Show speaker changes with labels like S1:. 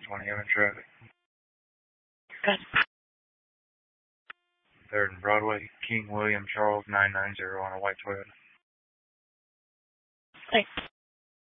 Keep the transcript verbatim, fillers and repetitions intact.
S1: twenty, I'm in traffic.
S2: Good.
S1: third and Broadway, King William Charles nine nine zero on a white Toyota.
S2: Thanks.